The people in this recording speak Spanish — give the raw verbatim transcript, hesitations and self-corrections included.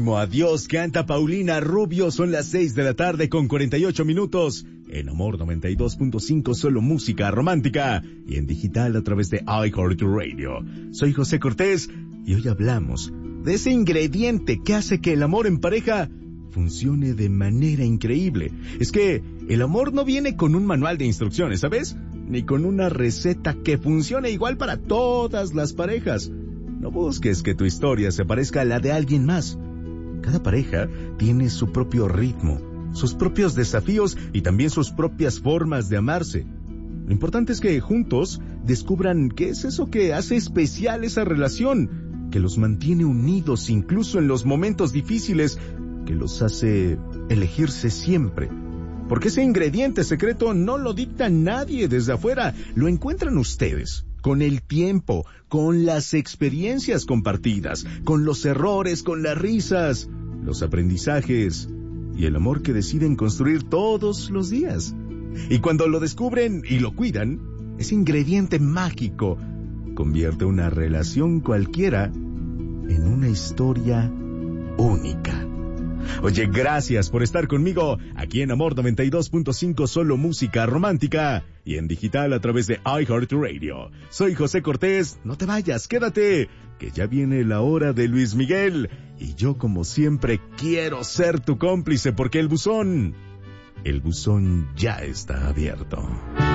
último adiós canta Paulina Rubio. Son las seis de la tarde con cuarenta y ocho minutos. En Amor noventa y dos punto cinco, solo música romántica. Y en digital a través de iHeartRadio. Soy José Cortés y hoy hablamos de ese ingrediente que hace que el amor en pareja funcione de manera increíble. Es que el amor no viene con un manual de instrucciones, ¿sabes? Ni con una receta que funcione igual para todas las parejas. No busques que tu historia se parezca a la de alguien más. Cada pareja tiene su propio ritmo, sus propios desafíos y también sus propias formas de amarse. Lo importante es que juntos descubran qué es eso que hace especial esa relación, que los mantiene unidos incluso en los momentos difíciles, que los hace elegirse siempre. Porque ese ingrediente secreto no lo dicta nadie desde afuera, lo encuentran ustedes, con el tiempo, con las experiencias compartidas, con los errores, con las risas, los aprendizajes y el amor que deciden construir todos los días. Y cuando lo descubren y lo cuidan, ese ingrediente mágico convierte una relación cualquiera en una historia única. Oye, gracias por estar conmigo aquí en Amor noventa y dos punto cinco, solo música romántica, y en digital a través de iHeartRadio. Soy José Cortés, no te vayas, quédate, que ya viene la hora de Luis Miguel, y yo como siempre quiero ser tu cómplice porque el buzón, el buzón ya está abierto.